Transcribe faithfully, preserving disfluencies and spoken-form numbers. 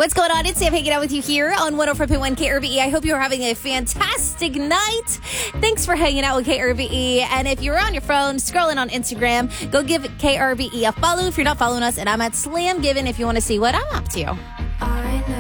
What's going on? It's Sam hanging out with you here on one oh four point one K R V E. I hope you're having a fantastic night. Thanks for hanging out with K R V E. And if you're on your phone, scrolling on Instagram, go give K R V E a follow if you're not following us. And I'm at Slam Given if you want to see what I'm up to.